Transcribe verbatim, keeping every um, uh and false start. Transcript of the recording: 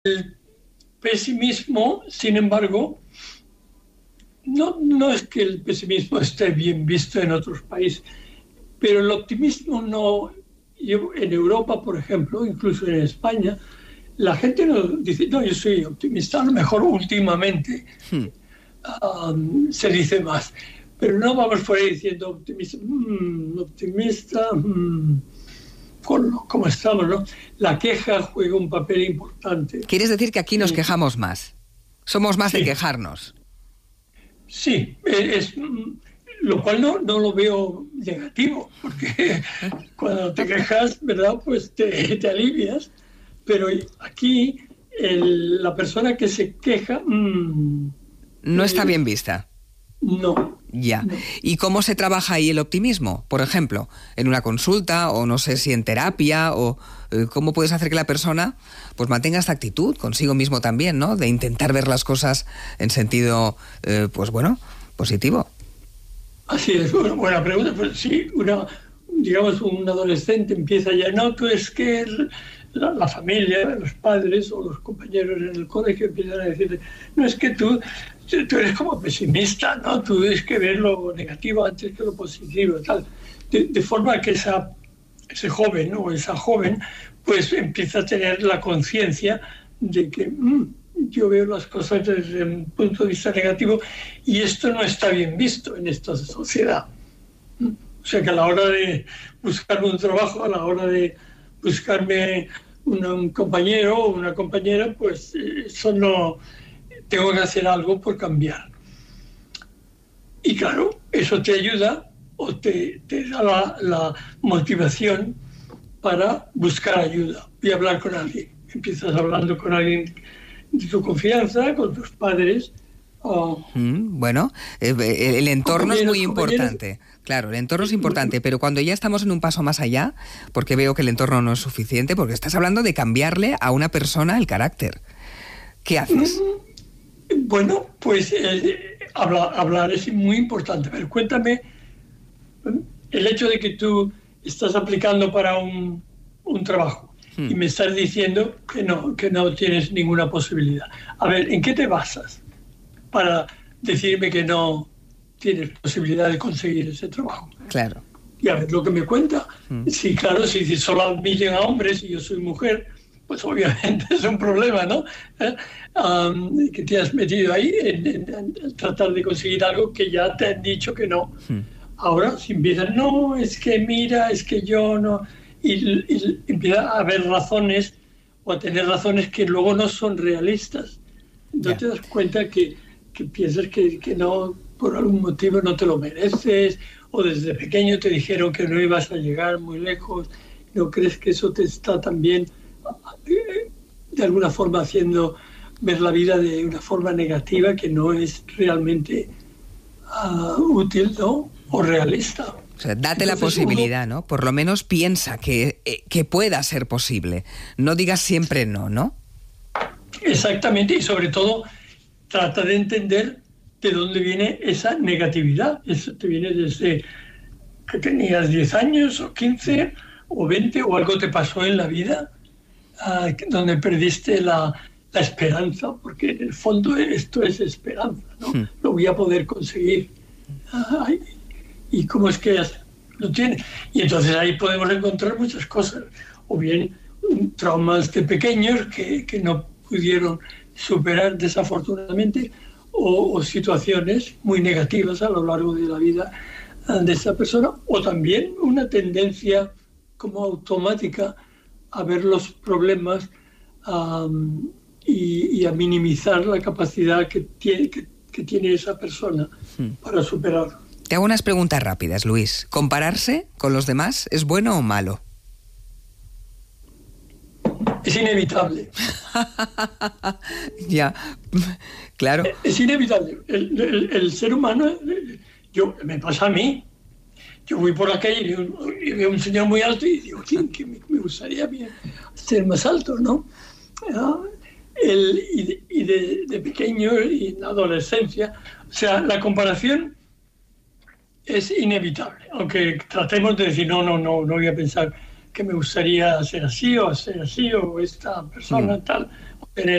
El pesimismo, sin embargo, no, no es que el pesimismo esté bien visto en otros países, pero el optimismo no. Yo, en Europa, por ejemplo, incluso en España, la gente no dice, no, yo soy optimista, a lo mejor últimamente hmm. um, se dice más, pero no vamos por ahí diciendo optimista, mmm, optimista, mmm, con lo, como estamos, ¿no? La queja juega un papel importante. ¿Quieres decir que aquí nos quejamos más? Somos más sí. de quejarnos. Sí, es, lo cual no, no lo veo negativo, porque cuando te quejas, ¿verdad? Pues te, te alivias. Pero aquí el, la persona que se queja... Mmm, no está eh, bien vista. No. Ya. No. ¿Y cómo se trabaja ahí el optimismo? Por ejemplo, en una consulta, o no sé si en terapia, o eh, cómo puedes hacer que la persona pues mantenga esta actitud consigo mismo también, ¿no? De intentar ver las cosas en sentido, eh, pues bueno, positivo. Así es, bueno, buena pregunta. Pues sí, una, digamos, un adolescente empieza ya, no, tú es que la, la familia, los padres o los compañeros en el colegio empiezan a decirle, no, es que tú... tú eres como pesimista, ¿no? Tú tienes que ver lo negativo antes que lo positivo, tal. De, de forma que esa, ese joven o esa joven pues empieza a tener la conciencia de que mmm, yo veo las cosas desde un punto de vista negativo y esto no está bien visto en esta sociedad. O sea que a la hora de buscarme un trabajo, a la hora de buscarme un, un compañero o una compañera, pues eso no... tengo que hacer algo por cambiar. Y claro, eso te ayuda o te, te da la, la motivación para buscar ayuda y hablar con alguien. Empiezas hablando con alguien de tu confianza, con tus padres. Oh, mm, bueno, el, el entorno es muy importante. Claro, el entorno es importante, pero cuando ya estamos en un paso más allá, porque veo que el entorno no es suficiente, porque estás hablando de cambiarle a una persona el carácter. ¿Qué haces? Bueno, pues eh, hablar, hablar es muy importante. Pero cuéntame, el hecho de que tú estás aplicando para un, un trabajo hmm. y me estás diciendo que no, que no tienes ninguna posibilidad. A ver, ¿en qué te basas para decirme que no tienes posibilidad de conseguir ese trabajo? Claro. Y a ver lo que me cuenta. Hmm. Sí, claro, si, si solo admiten a hombres y yo soy mujer, pues obviamente es un problema, ¿no? ¿Eh? Um, que te has metido ahí en, en, en tratar de conseguir algo que ya te han dicho que no. Hmm. Ahora, si empiezan, no, es que mira, es que yo no... Y, y empieza a haber razones o a tener razones que luego no son realistas. No yeah. te das cuenta que, que piensas que, que no, por algún motivo no te lo mereces, o desde pequeño te dijeron que no ibas a llegar muy lejos, no crees que eso te está también... de alguna forma haciendo ver la vida de una forma negativa que no es realmente uh, útil, ¿no? O realista. O sea, date Entonces, la posibilidad, uno, ¿no? Por lo menos piensa que, eh, que pueda ser posible. No digas siempre no, ¿no? Exactamente, y sobre todo trata de entender de dónde viene esa negatividad. Eso te viene desde que tenías diez años o quince o veinte o algo te pasó en la vida Uh, donde perdiste la, la esperanza, porque en el fondo esto es esperanza, ¿no? Sí. Lo voy a poder conseguir. Uh, ¿Y cómo es que lo tiene? Y entonces ahí podemos encontrar muchas cosas, o bien traumas de pequeños que, que no pudieron superar desafortunadamente, o, o situaciones muy negativas a lo largo de la vida uh, de esa persona, o también una tendencia como automática a ver los problemas um, y, y a minimizar la capacidad que tiene, que, que tiene esa persona hmm. para superarlo. Te hago unas preguntas rápidas, Luis. ¿Compararse con los demás es bueno o malo? Es inevitable. Ya, claro. Es inevitable. El, el, el ser humano, yo, me pasa a mí. Yo voy por la calle y veo, y veo un señor muy alto y digo, ¿quién? Que me, me gustaría bien ser más alto, ¿no? Uh, el, y de, y de, de pequeño y en la adolescencia, o sea, la comparación es inevitable, aunque tratemos de decir, no, no, no, no voy a pensar que me gustaría ser así o ser así, o esta persona Mm. tal, o tener